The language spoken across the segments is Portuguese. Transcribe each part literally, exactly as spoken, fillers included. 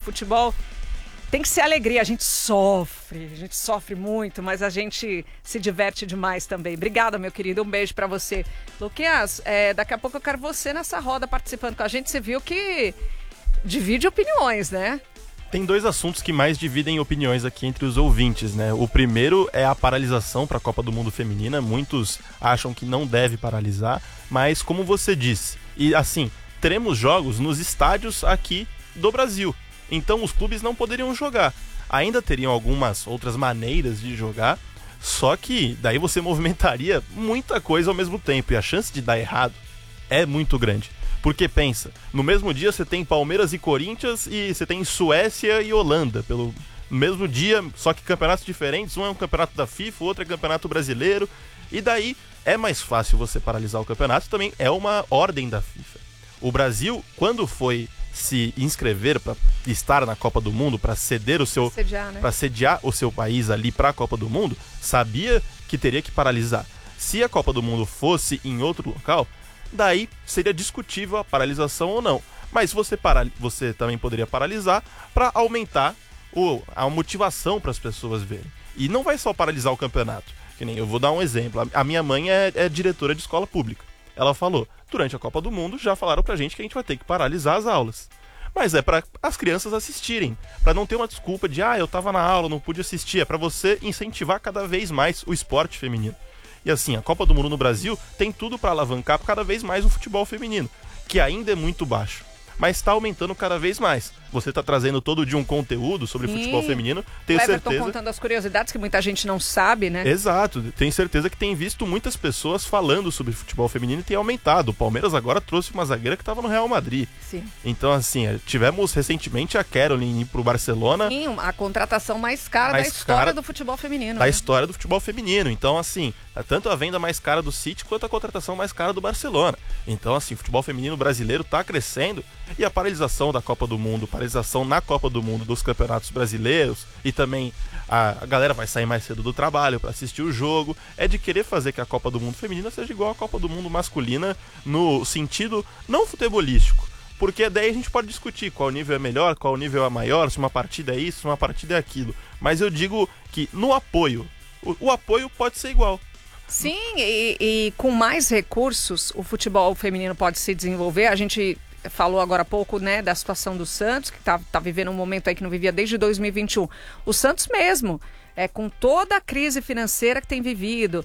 futebol tem que ser alegria. A gente sofre, a gente sofre muito, mas a gente se diverte demais também. Obrigada, meu querido. Um beijo pra você. Luquinhas, é, daqui a pouco eu quero você nessa roda participando com a gente. Você viu que divide opiniões, né? Tem dois assuntos que mais dividem opiniões aqui entre os ouvintes, né? O primeiro é a paralisação para a Copa do Mundo Feminina. Muitos acham que não deve paralisar, mas como você disse, e assim, teremos jogos nos estádios aqui do Brasil. Então os clubes não poderiam jogar. Ainda teriam algumas outras maneiras de jogar, só que daí você movimentaria muita coisa ao mesmo tempo e a chance de dar errado é muito grande. Porque pensa, no mesmo dia você tem Palmeiras e Corinthians e você tem Suécia e Holanda pelo mesmo dia, só que campeonatos diferentes, um é um campeonato da FIFA, o outro é campeonato brasileiro, e daí é mais fácil você paralisar o campeonato, também é uma ordem da FIFA. O Brasil, quando foi se inscrever para estar na Copa do Mundo, para ceder o seu, sediar, né? para sediar o seu país ali para a Copa do Mundo, sabia que teria que paralisar. Se a Copa do Mundo fosse em outro local, daí seria discutível a paralisação ou não. Mas você, para, você também poderia paralisar para aumentar o, a motivação para as pessoas verem. E não vai só paralisar o campeonato. Que nem eu vou dar um exemplo. A minha mãe é, é diretora de escola pública. Ela falou, durante a Copa do Mundo já falaram pra gente que a gente vai ter que paralisar as aulas. Mas é para as crianças assistirem, para não ter uma desculpa de, ah, eu tava na aula, não pude assistir. É para você incentivar cada vez mais o esporte feminino. E assim, a Copa do Mundo no Brasil tem tudo para alavancar cada vez mais o futebol feminino, que ainda é muito baixo, mas está aumentando cada vez mais. Você está trazendo todo dia um conteúdo sobre Sim. futebol feminino, tenho o Everton certeza... contando as curiosidades que muita gente não sabe, né? Exato, tenho certeza que tem visto muitas pessoas falando sobre futebol feminino e tem aumentado. O Palmeiras agora trouxe uma zagueira que estava no Real Madrid. Sim. Então assim, tivemos recentemente a Caroline ir pro Barcelona. Sim, a contratação mais cara mais da história cara do futebol feminino. Da né? história do futebol feminino. Então assim, tanto a venda mais cara do City quanto a contratação mais cara do Barcelona. Então assim, o futebol feminino brasileiro está crescendo e a paralisação da Copa do Mundo, paralisação na Copa do Mundo dos campeonatos brasileiros e também a, a galera vai sair mais cedo do trabalho para assistir o jogo, é de querer fazer que a Copa do Mundo feminina seja igual à Copa do Mundo masculina no sentido não futebolístico, porque daí a gente pode discutir qual nível é melhor, qual nível é maior, se uma partida é isso, se uma partida é aquilo, mas eu digo que no apoio, o, o apoio pode ser igual. Sim, e, e com mais recursos o futebol feminino pode se desenvolver. A gente falou agora há pouco, né, da situação do Santos, que está tá vivendo um momento aí que não vivia desde dois mil e vinte e um. O Santos mesmo, é, com toda a crise financeira que tem vivido,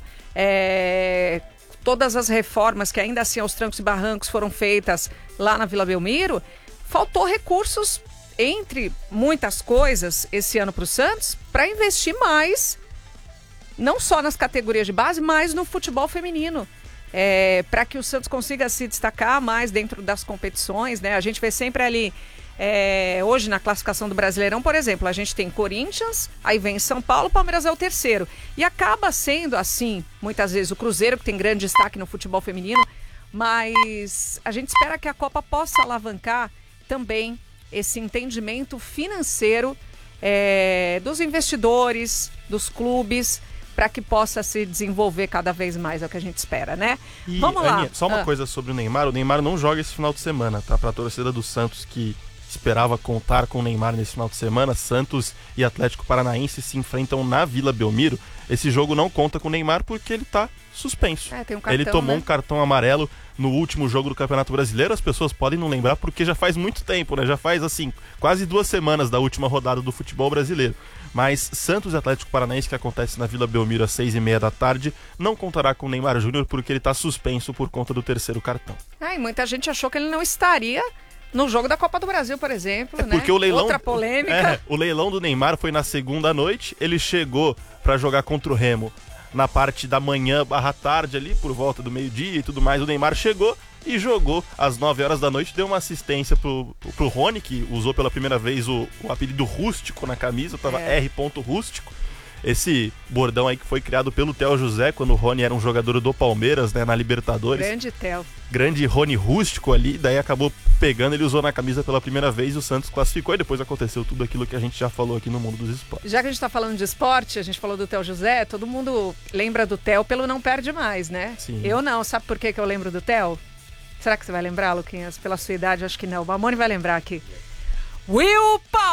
é, todas as reformas que ainda assim aos trancos e barrancos foram feitas lá na Vila Belmiro, faltou recursos, entre muitas coisas, esse ano para o Santos, para investir mais, não só nas categorias de base, mas no futebol feminino. É, para que o Santos consiga se destacar mais dentro das competições, né? A gente vê sempre ali, é, hoje na classificação do Brasileirão, por exemplo, a gente tem Corinthians, aí vem São Paulo, Palmeiras é o terceiro. E acaba sendo assim, muitas vezes, o Cruzeiro, que tem grande destaque no futebol feminino, mas a gente espera que a Copa possa alavancar também esse entendimento financeiro é, dos investidores, dos clubes, para que possa se desenvolver cada vez mais, é o que a gente espera, né? E, Vamos lá. Aninha, só uma ah. coisa sobre o Neymar. O Neymar não joga esse final de semana, tá? Pra torcida do Santos que esperava contar com o Neymar nesse final de semana, Santos e Atlético Paranaense se enfrentam na Vila Belmiro. Esse jogo não conta com o Neymar porque ele tá suspenso. É, tem um cartão, ele tomou né? um cartão amarelo no último jogo do Campeonato Brasileiro. As pessoas podem não lembrar porque já faz muito tempo, né? Já faz, assim, quase duas semanas da última rodada do futebol brasileiro. Mas Santos e Atlético Paranaense, que acontece na Vila Belmiro às seis e meia da tarde, não contará com o Neymar Júnior porque ele está suspenso por conta do terceiro cartão. Ah, e muita gente achou que ele não estaria no jogo da Copa do Brasil, por exemplo, é né? Porque o leilão, outra polêmica. É, o leilão do Neymar foi na segunda noite, ele chegou para jogar contra o Remo na parte da manhã barra tarde ali, por volta do meio-dia e tudo mais. O Neymar chegou e jogou às nove horas da noite, deu uma assistência pro, pro Rony, que usou pela primeira vez o, o apelido rústico na camisa, tava é. R. Rústico. Esse bordão aí que foi criado pelo Theo José, quando o Rony era um jogador do Palmeiras, né, na Libertadores. Grande Theo. Grande Rony Rústico ali, daí acabou pegando, ele usou na camisa pela primeira vez, o Santos classificou e depois aconteceu tudo aquilo que a gente já falou aqui no mundo dos esportes. Já que a gente tá falando de esporte, a gente falou do Theo José, todo mundo lembra do Theo pelo Não Perde Mais, né? Sim. Eu não, sabe por que que eu lembro do Theo? Será que você vai lembrar, Luquinhas? Pela sua idade, acho que não. O Mamone vai lembrar aqui. Will Paul!